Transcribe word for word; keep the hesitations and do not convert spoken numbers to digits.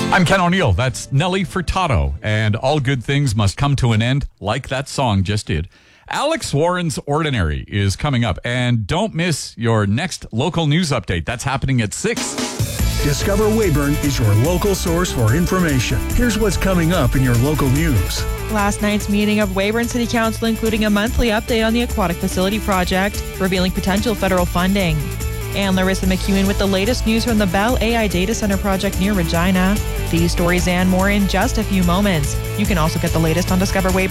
I'm Ken O'Neill. That's Nelly Furtado. And all good things must come to an end, like that song just did. Alex Warren's Ordinary is coming up. And don't miss your next local news update. That's happening at six. Discover Weyburn is your local source for information. Here's what's coming up in your local news. Last night's meeting of Weyburn City Council, including a monthly update on the aquatic facility project, revealing potential federal funding. And Larissa McEwen with the latest news from the Bell A I Data Center project near Regina. These stories and more in just a few moments. You can also get the latest on Discover Weyburn